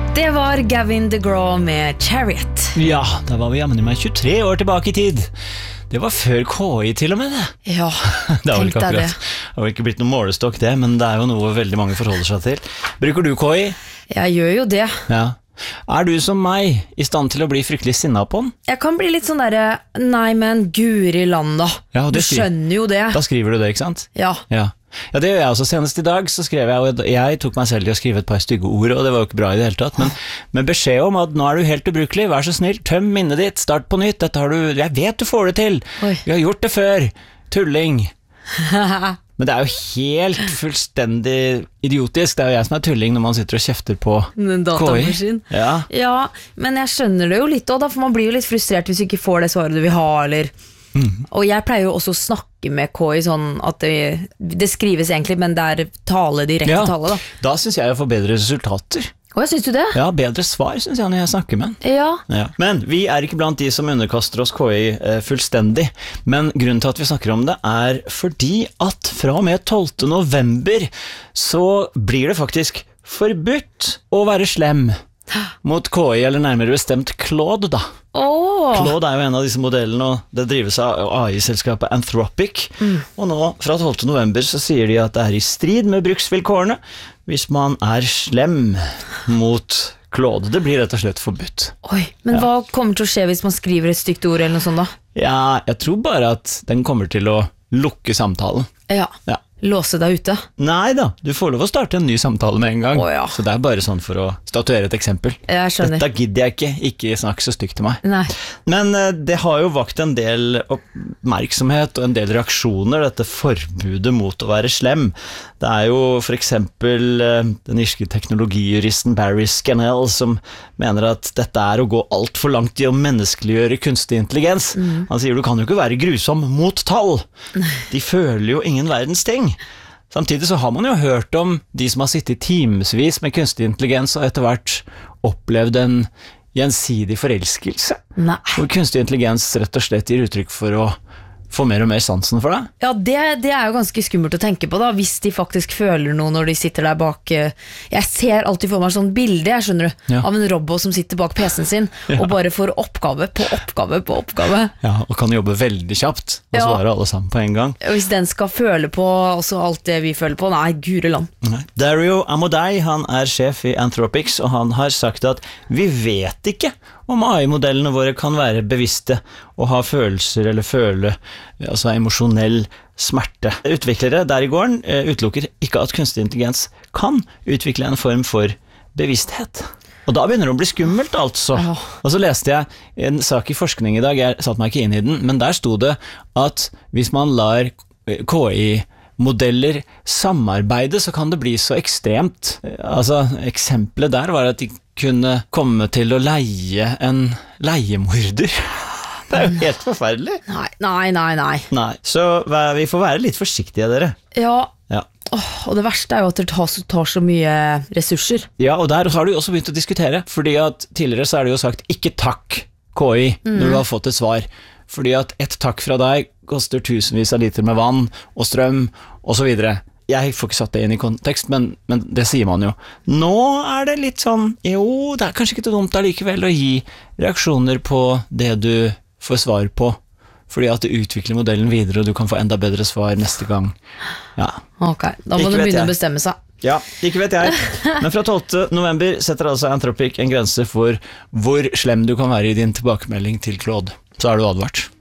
Det var Gavin DeGraw med Chariot. Ja, da var vi jammen meg 23 år tilbake i tid. Det var før KI til og med det. Ja, Det har vel tenk ikke deg det. akkurat Det har ikke blitt noen målestokk det, men det er jo noe veldig mange forholder seg til. Bruker du KI? Jeg gjør jo det. Ja. Er du som meg i stand til å bli fryktelig sinna på den? Jeg kan bli litt sånn der, nei, men guri land da. Ja, og Du det skjønner jo det. Da skriver du det, ikke sant? Ja. Ja, det gjør jeg også. Senest i dag så skrev jeg, og jeg tok meg selv til å skrive et par stygge ord, og det var jo ikke bra i det hele tatt, men med beskjed om at nå er du helt ubrukelig, vær så snill, tøm minnet ditt, start på nytt, dette har du, jeg vet du får det til, Oi. vi har gjort det før, tulling. Men det er jo helt fullstendig idiotisk, det er jo jeg som er tulling når man sitter og kjefter på En datamaskin. KI. Ja. Ja, men jeg skjønner det jo litt også, da, for man blir jo litt frustrert hvis du ikke får det svaret du vil ha, eller... Og jeg pleier jo også å snakke med KI sånn at det skrives egentlig, men det er tale, direkte tale da. Da synes jeg jeg får bedre resultater. Og jeg synes du det? Ja, bedre svar synes jeg når jeg snakker med den. Ja. Ja. Men vi er ikke blant de som underkaster oss KI fullstendig, men grunnen til at vi snakker om det er fordi at fra og med 12. november så blir det faktisk forbudt å være slem mot KI, eller nærmere bestemt Claude da. Claude er jo en av disse modellene, og det drives av AI-selskapet Anthropic, og nå fra 12. november så sier de at det er i strid med bruksvilkårene hvis man er slem mot Claude. Det blir rett og slett forbudt. Oi, men hva kommer til å skje hvis man skriver et stygt ord eller noe sånt da? Ja, jeg tror bare at den kommer til å lukke samtalen. Ja, Ja. låse deg ute. Nei da, du får lov å starte en ny samtale med en gang. Å, ja. Så det er bare sånn for å statuere et eksempel. Jeg skjønner. Dette gidder jeg ikke snakk så stygt til meg. Nei. Men det har jo vakt en del oppmerksomhet og en del reaksjoner, dette forbudet mot å være slem. Det er jo for eksempel den irske teknologijuristen Barry Scannell som mener at dette er å gå alt for langt i å menneskeliggjøre kunstig intelligens. Han sier du kan jo ikke være grusom mot tall. De føler jo ingen verdens ting. Samtidig så har man jo hørt om de som har sittet timesvis med kunstig intelligens og etter hvert opplevd en gjensidig forelskelse. Nei. Hvor kunstig intelligens rett og slett gir uttrykk for å få mer og mer sansen for deg. Ja, det er jo ganske skummelt å tenke på da, hvis de faktisk føler noe når de sitter der bak. Jeg ser alltid for meg sånn bilde, jeg skjønner du, Ja. av en robot som sitter bak PC-en sin, og bare får oppgave på oppgave på oppgave. Ja, og kan jobbe veldig kjapt og Ja. svare alle sammen på en gang. Og hvis den skal føle på også alt det vi føler på, nei, gure land. Dario Amodei, han er sjef i Anthropics, og han har sagt at vi vet ikke om AI-modellene våre kan være bevisste og ha følelser eller føle altså emosjonell smerte. Utviklere der i gården utelukker ikke at kunstig intelligens kan utvikle en form for bevissthet. Og da begynner det å bli skummelt, altså. Ja. Og så leste jeg en sak i forskning i dag, jeg satt meg ikke inn i den, men der sto det at hvis man lar KI-modeller samarbeide, så kan det bli så ekstremt. Altså, eksempelet der var at de kunne komme til å leie en leiemorder. Det er jo helt forferdelig. Nei. Så vi får være litt forsiktige, dere. Ja, Ja. og det verste er jo at det tar så mye ressurser. Ja, og der har du også begynt å diskutere, fordi at tidligere så er det jo sagt ikke takk KI når du har fått et svar, fordi at et takk fra deg koster tusenvis av liter med vann og strøm og så videre. Jeg får ikke satt det inn i kontekst, men det sier man jo. Nå er det litt sånn, jo, det er kanskje ikke så dumt allikevel å gi reaksjoner på det du får svar på, fordi at du utvikler modellen videre, og du kan få enda bedre svar neste gang. Ja. Ok, da må Ikke du vet begynne jeg. å bestemme seg. Ja, ikke vet jeg. Men fra 12. november setter altså Anthropic en grense for hvor slem du kan være i din tilbakemelding til Claude. Så er du advart.